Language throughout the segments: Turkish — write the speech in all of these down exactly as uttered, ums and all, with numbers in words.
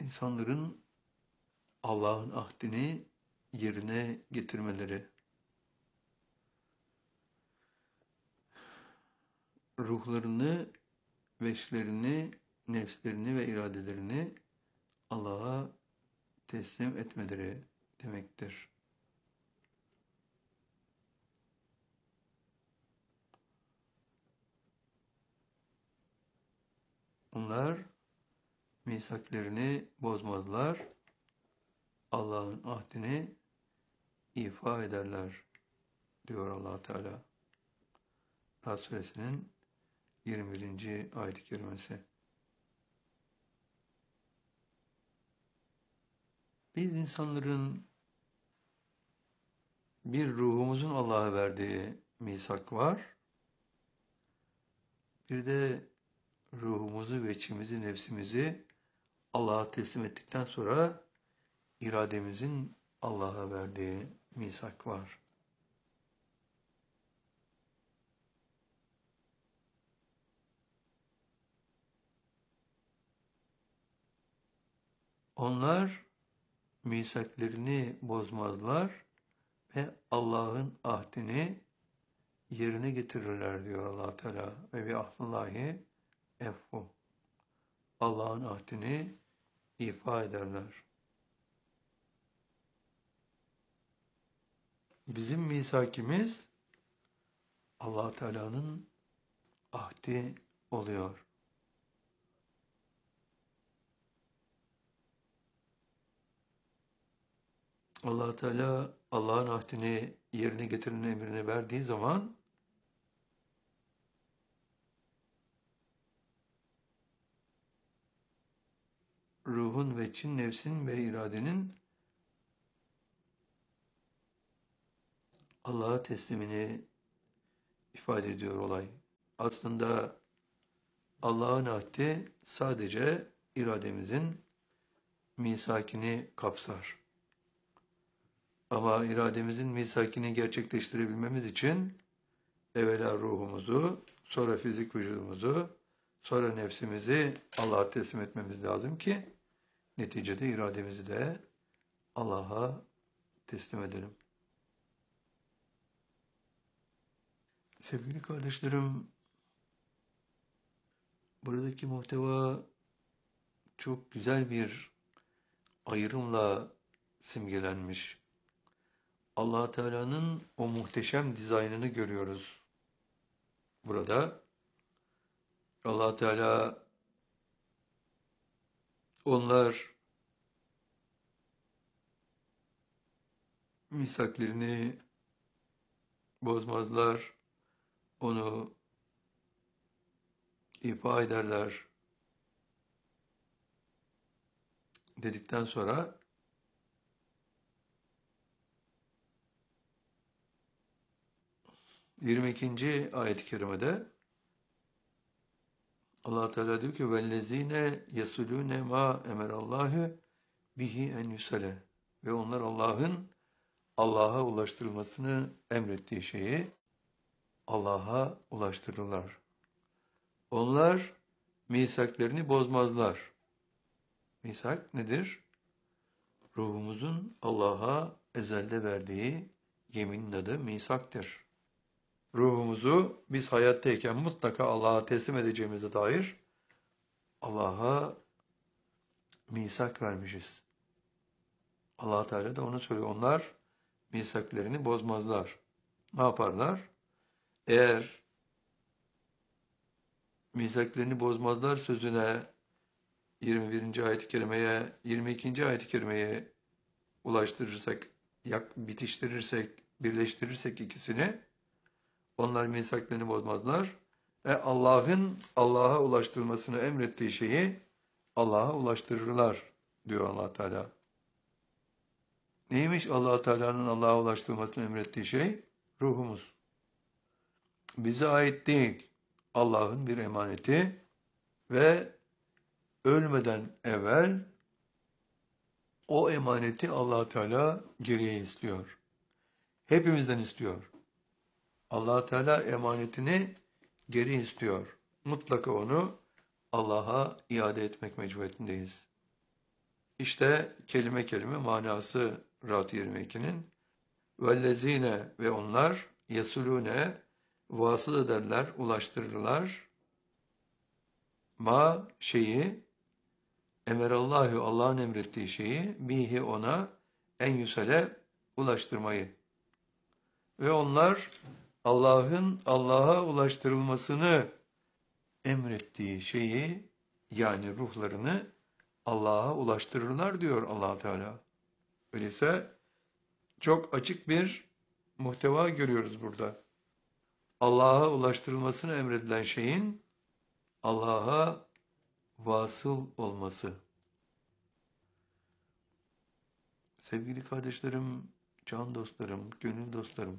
İnsanların Allah'ın ahdini yerine getirmeleri, ruhlarını, veçlerini, nefslerini ve iradelerini Allah'a teslim etmeleri demektir. Onlar misaklerini bozmazlar, Allah'ın ahdini ifa ederler diyor Allah Teala. Rad Suresinin yirmi birinci ayet-i kerimesi. Biz insanların bir ruhumuzun Allah'a verdiği misak var. Bir de ruhumuzu, veçimizi, nefsimizi Allah'a teslim ettikten sonra irademizin Allah'a verdiği misak var. Onlar misaklerini bozmazlar ve Allah'ın ahdini yerine getirirler diyor Allah Teala. Ve bi ahdillahi effu. Allah'ın ahdini ifa ederler. Bizim misakimiz Allah Teala'nın ahdi oluyor. Allah Teala Allah'ın ahdini yerine getirme emrini verdiği zaman ruhun ve çin nefsin ve iradenin Allah'a teslimini ifade ediyor olay. Aslında Allah'ın ahdi sadece irademizin misakini kapsar. Ama irademizin misakini gerçekleştirebilmemiz için evvela ruhumuzu, sonra fizik vücudumuzu, sonra nefsimizi Allah'a teslim etmemiz lazım ki neticede irademizi de Allah'a teslim edelim. Sevgili kardeşlerim, buradaki muhteva çok güzel bir ayrımla simgelenmiş. Allah Teala'nın o muhteşem dizaynını görüyoruz. Burada Allah Teala onlar misaklerini bozmazlar, onu ifa ederler dedikten sonra yirmi ikinci ayet-i kerimede Allah Teala diyor ki vellezine yesulune ma emerallahu bihi en yusale ve onlar Allah'ın Allah'a ulaştırılmasını emrettiği şeyi Allah'a ulaştırırlar. Onlar misaklerini bozmazlar. Misak nedir? Ruhumuzun Allah'a ezelde verdiği yeminin adı misaktır. Ruhumuzu biz hayattayken mutlaka Allah'a teslim edeceğimize dair Allah'a misak vermişiz. Allah Teala da onu söylüyor. Onlar misaklerini bozmazlar. Ne yaparlar? Eğer misaklerini bozmazlar sözüne yirmi birinci ayet-i kerimeye, yirmi ikinci ayet-i kerimeye ulaştırırsak, yak, bitiştirirsek, birleştirirsek ikisini, onlar misaklerini bozmazlar ve Allah'ın Allah'a ulaştırılmasını emrettiği şeyi Allah'a ulaştırırlar diyor Allah Teala. Neymiş Allah Teala'nın Allah'a ulaştırılmasını emrettiği şey? Ruhumuz. Bize ait değil. Allah'ın bir emaneti ve ölmeden evvel o emaneti Allah Teala geriye istiyor. Hepimizden istiyor. Allah Teala emanetini geri istiyor. Mutlaka onu Allah'a iade etmek mecburiyetindeyiz. İşte kelime kelime manası Ra'd yirmi ikinin. Vellezine ve onlar yesulune vasıl ederler, ulaştırırlar. Ma şeyi emerallahu Allah'ın emrettiği şeyi bihi ona en yüsele ulaştırmayı. Ve onlar Allah'ın Allah'a ulaştırılmasını emrettiği şeyi yani ruhlarını Allah'a ulaştırırlar diyor Allah Teala. Öyleyse çok açık bir muhteva görüyoruz burada. Allah'a ulaştırılmasını emredilen şeyin Allah'a vasıl olması. Sevgili kardeşlerim, can dostlarım, gönül dostlarım,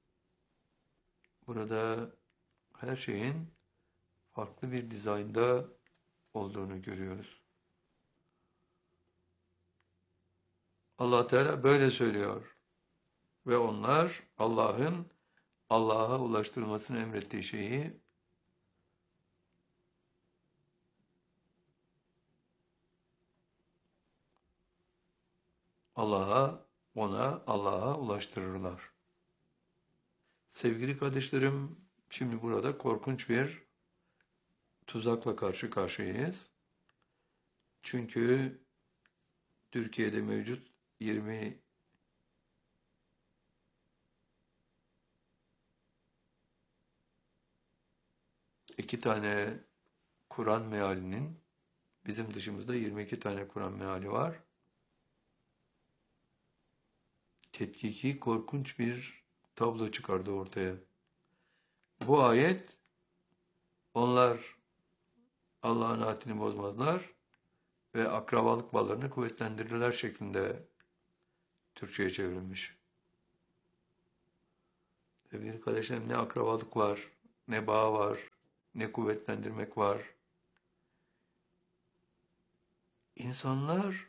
burada her şeyin farklı bir dizaynda olduğunu görüyoruz. Allah Teala böyle söylüyor ve onlar Allah'ın Allah'a ulaştırılmasını emrettiği şeyi Allah'a, ona, Allah'a ulaştırırlar. Sevgili kardeşlerim, şimdi burada korkunç bir tuzakla karşı karşıyayız. Çünkü Türkiye'de mevcut yirmi iki tane Kur'an mealinin, bizim dışımızda yirmi iki tane Kur'an meali var. Tetkiki korkunç bir tablo çıkardı ortaya. Bu ayet, onlar Allah'ın adetini bozmazlar ve akrabalık bağlarını kuvvetlendirirler şeklinde Türkçe'ye çevrilmiş. Sevgili kardeşlerim, ne akrabalık var, ne bağ var, ne kuvvetlendirmek var. İnsanlar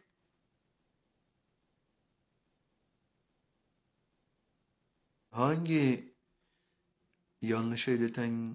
hangi yanlışa ileten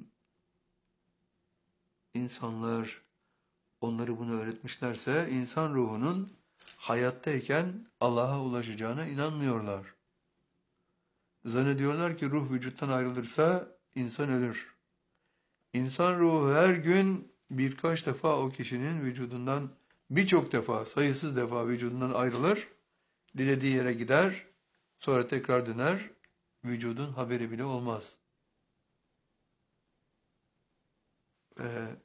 insanlar onları bunu öğretmişlerse insan ruhunun hayattayken Allah'a ulaşacağına inanmıyorlar. Zannediyorlar ki ruh vücuttan ayrılırsa insan ölür. İnsan ruhu her gün birkaç defa o kişinin vücudundan, birçok defa, sayısız defa vücudundan ayrılır, dilediği yere gider, sonra tekrar döner, vücudun haberi bile olmaz. Ve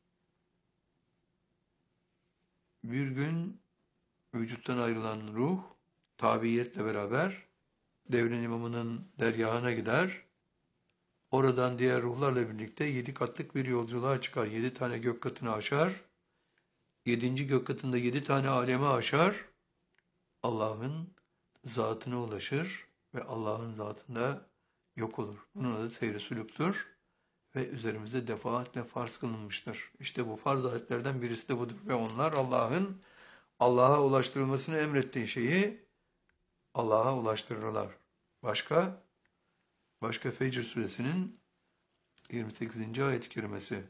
bir gün vücuttan ayrılan ruh, tabiiyetle beraber devrin imamının dergahına gider, oradan diğer ruhlarla birlikte yedi katlık bir yolculuğa çıkar, yedi tane gök katını aşar, yedinci gök katında yedi tane alemi aşar, Allah'ın zatına ulaşır ve Allah'ın zatında yok olur. Bunun adı seyr-i sülüktür ve üzerimizde defaatle farz kılınmıştır. İşte bu farz ayetlerden birisi de budur ve onlar Allah'ın Allah'a ulaştırılmasını emrettiği şeyi Allah'a ulaştırırlar. Başka? Başka Fecr suresinin yirmi sekizinci ayet-i kerimesi.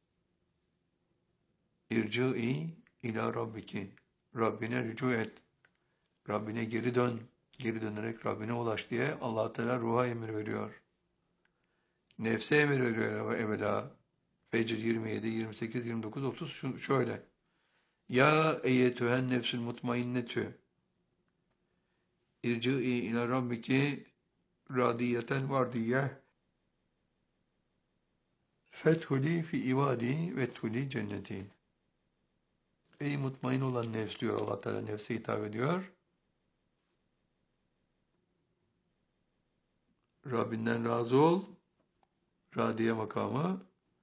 İrci'i ila rabbiki. Rabbine rücu et. Rabbine geri dön. Geri dönerek Rabbine ulaş diye Allah Teala ruha emir veriyor. Nefse emir veriyor evvela. Fecr yirmi yedi, yirmi sekiz, yirmi dokuz, otuz şöyle. Ya eyyetühen nefsül mutmainnetü. İrci'i ila rabbiki radiyeten vardiyeh. Fethuli fi ibadi ve tuli cenneti. Ey mutmain olan nefs diyor Allah Teala, nefse hitap ediyor. Rabbinden razı ol. Radiye makamı.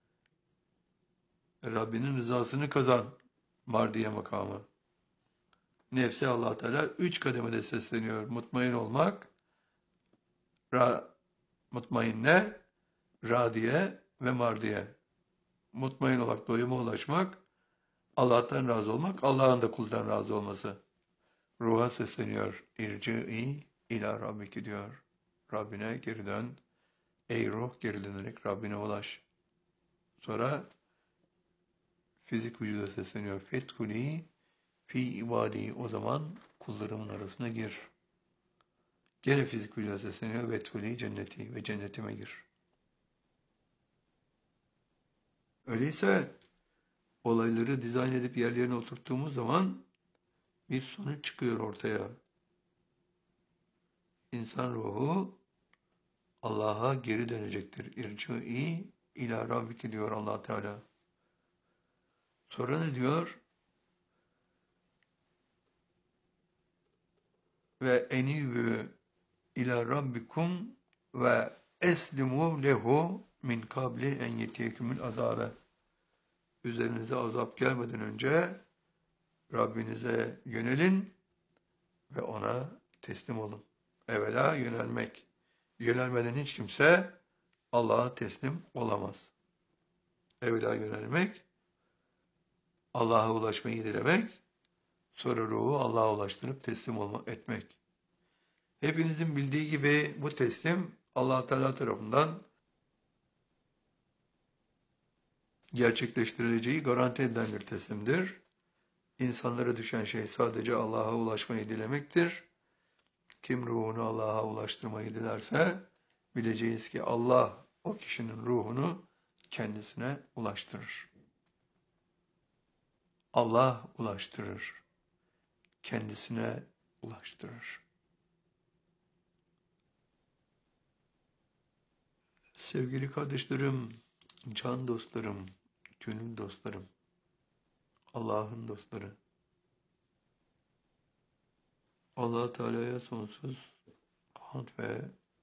Rabbinin rızasını kazan. Mardiye makamı. Nefse Allah Teala üç kademede sesleniyor. Mutmain olmak, ra, mutmainne, radiye ve mardiye. Mutmain olmak, doyuma ulaşmak, Allah'tan razı olmak, Allah'ın da kuldan razı olması. Ruha sesleniyor. İrci'i ila rabbiki diyor. Rabbine geri dön. Ey ruh, geri dönerek Rabbine ulaş. Sonra fizik vücuda sesleniyor. Fethuli fi ibadi, o zaman kullarımın arasına gir. Gene fizik biliyor sesleniyor. Ve tuli cenneti, ve cennetime gir. Öyleyse olayları dizayn edip yerlerine oturttuğumuz zaman bir sonuç çıkıyor ortaya. İnsan ruhu Allah'a geri dönecektir. İrci'i ila rabbiki diyor Allah Teala. Sonra ne diyor? Ve enivü ila rabbikum ve eslimu lehu min kabli en yetiyekümül azabe. Üzerinize azap gelmeden önce Rabbinize yönelin ve ona teslim olun. Evvela yönelmek. Yönelmeden hiç kimse Allah'a teslim olamaz. Evvela yönelmek, Allah'a ulaşmayı dilemek, sonra ruhu Allah'a ulaştırıp teslim olma, etmek. Hepinizin bildiği gibi bu teslim Allah Teala tarafından gerçekleştirileceği garanti edilen bir teslimdir. İnsanlara düşen şey sadece Allah'a ulaşmayı dilemektir. Kim ruhunu Allah'a ulaştırmayı dilerse bileceğiz ki Allah o kişinin ruhunu kendisine ulaştırır. Allah ulaştırır. Kendisine ulaştırır. Sevgili kardeşlerim, can dostlarım, gönül dostlarım, Allah'ın dostları. Allah Teala'ya sonsuz hamd ve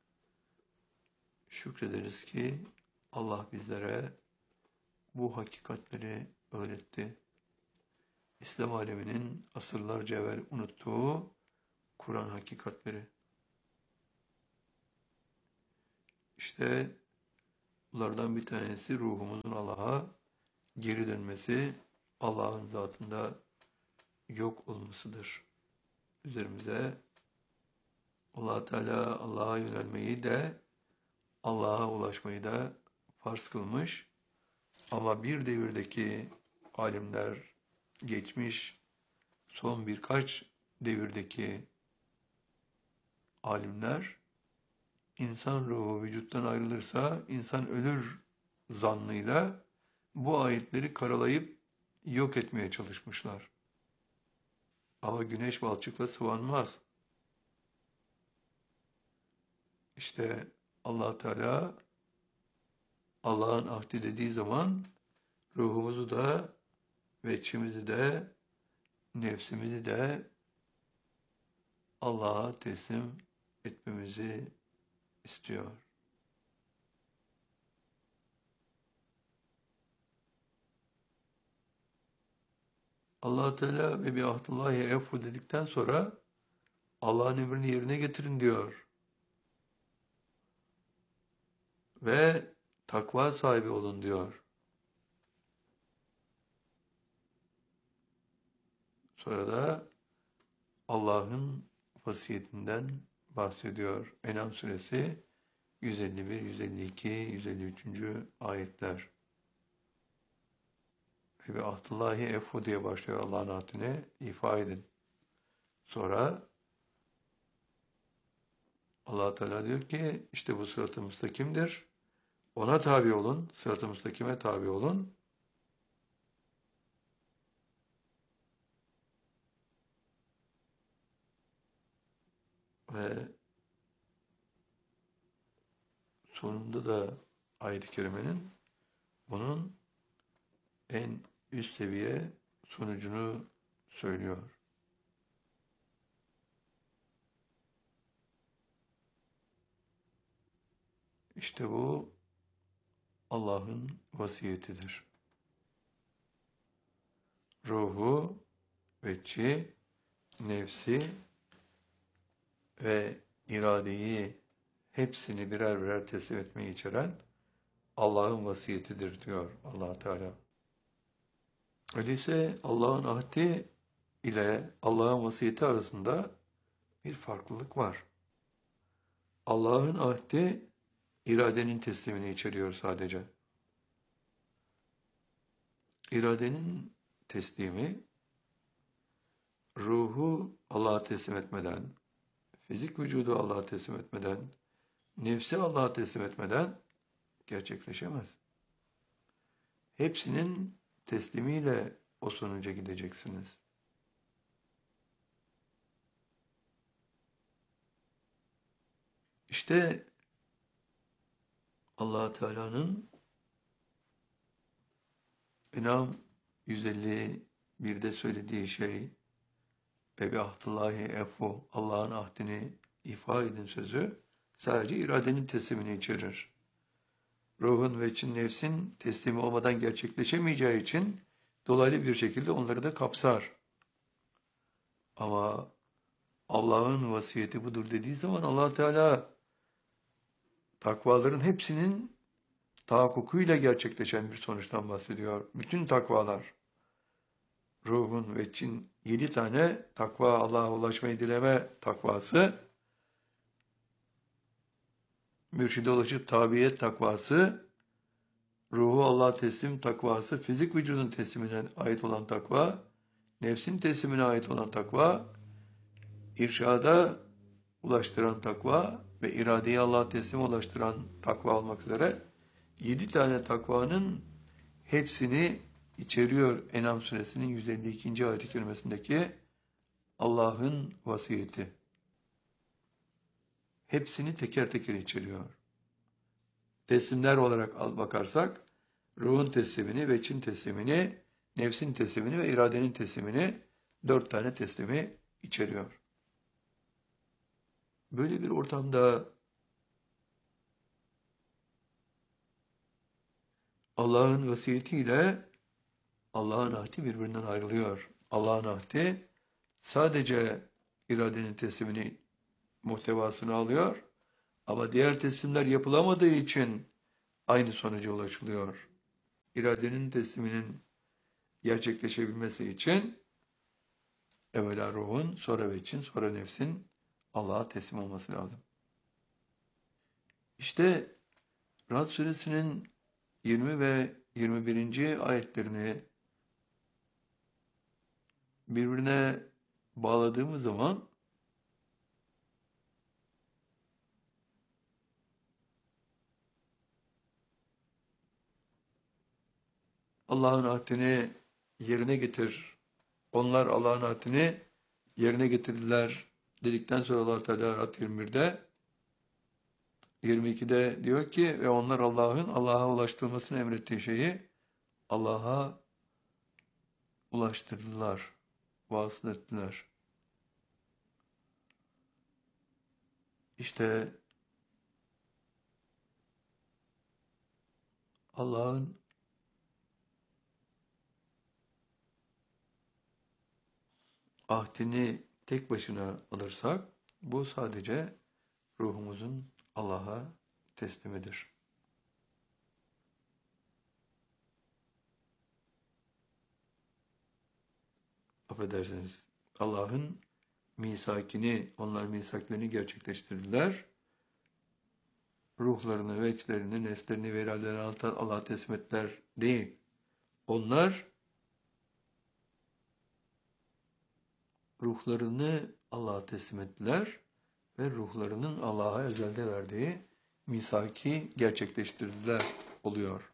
şükrederiz ki Allah bizlere bu hakikatleri öğretti. İslam aleminin asırlarca evvel unuttuğu Kur'an hakikatleri. İşte bunlardan bir tanesi ruhumuzun Allah'a geri dönmesi, Allah'ın zatında yok olmasıdır. Üzerimize Allah Teala Allah'a yönelmeyi de Allah'a ulaşmayı da farz kılmış. Ama bir devirdeki alimler, geçmiş son birkaç devirdeki alimler, insan ruhu vücuttan ayrılırsa insan ölür zannıyla bu ayetleri karalayıp yok etmeye çalışmışlar. Ama güneş balçıkla sıvanmaz. İşte Allah Teala Allah'ın ahdi dediği zaman ruhumuzu da, veçimizi de, nefsimizi de Allah'a teslim etmemizi istiyor. Allah Teala ve bi ahdillahi efu dedikten sonra Allah'ın emrini yerine getirin diyor. Ve takva sahibi olun diyor. Sonra da Allah'ın vasiyetinden bahsediyor. En'am suresi yüz elli bir, yüz elli iki, yüz elli üç. ayetler. Ve bi ahdillahi efu diye başlıyor Allah'ın ahdine ifa edin. Sonra Allah Teala diyor ki işte bu sırat-ı müstakimdir. Ona tabi olun, sırat-ı müstakime tabi olun. Ve sonunda da ayet-i kerimenin bunun en üst seviye sonucunu söylüyor. İşte bu Allah'ın vasiyetidir. Ruhu, veçi, nefsi ve iradeyi hepsini birer birer teslim etmeyi içeren Allah'ın vasiyetidir diyor Allah Teala. Öyleyse Allah'ın ahdi ile Allah'ın vasiyeti arasında bir farklılık var. Allah'ın ahdi iradenin teslimini içeriyor sadece. İradenin teslimi ruhu Allah'a teslim etmeden, fizik vücudu Allah'a teslim etmeden, nefsi Allah'a teslim etmeden gerçekleşemez. Hepsinin teslimiyle o sonuca gideceksiniz. İşte Allah Teala'nın İnam yüz elli birde söylediği şey ve bi ahdillahi efu, Allah'ın ahdini ifa edin sözü sadece iradenin teslimini içerir. Ruhun ve için nefsin teslimi olmadan gerçekleşemeyeceği için dolaylı bir şekilde onları da kapsar. Ama Allah'ın vasiyeti budur dediği zaman Allah Teala takvaların hepsinin tahakkukuyla gerçekleşen bir sonuçtan bahsediyor. Bütün takvalar, ruhun ve için yedi tane takva, Allah'a ulaşmayı dileme takvası, mürşide ulaşıp tabiyet takvası, ruhu Allah'a teslim takvası, fizik vücudun teslimine ait olan takva, nefsin teslimine ait olan takva, irşada ulaştıran takva ve iradeyi Allah'a teslim ulaştıran takva olmak üzere yedi tane takvanın hepsini içeriyor En'am suresinin yüz elli ikinci ayet-i kerimesindeki Allah'ın vasiyeti. Hepsini teker teker içeriyor. Teslimler olarak al bakarsak, ruhun teslimini, veçin teslimini, nefsin teslimini ve iradenin teslimini dört tane teslimi içeriyor. Böyle bir ortamda Allah'ın vasiyetiyle Allah'ın ahdi birbirinden ayrılıyor. Allah'ın ahdi sadece iradenin teslimini, muhtevasını alıyor ama diğer teslimler yapılamadığı için aynı sonuca ulaşılıyor. İradenin tesliminin gerçekleşebilmesi için evvela ruhun, sonra veçin, sonra nefsin Allah'a teslim olması lazım. İşte Ra'd suresinin yirmi ve yirmi birinci ayetlerini birbirine bağladığımız zaman Allah'ın ahdini yerine getir. Onlar Allah'ın ahdini yerine getirdiler dedikten sonra Allah Teala Ra'd yirmi birde yirmi ikide diyor ki ve onlar Allah'ın Allah'a ulaştırılmasını emrettiği şeyi Allah'a ulaştırdılar, vasıl ettiler. İşte Allah'ın ahdini tek başına alırsak bu sadece ruhumuzun Allah'a teslimidir. Affedersiniz. Allah'ın misakini, onlar misaklerini gerçekleştirdiler. Ruhlarını, veçlerini, nefslerini ve iradelerini Allah'a teslim ettiler değil. Onlar ruhlarını Allah'a teslim ettiler ve ruhlarının Allah'a ezelde verdiği misaki gerçekleştirdiler oluyor.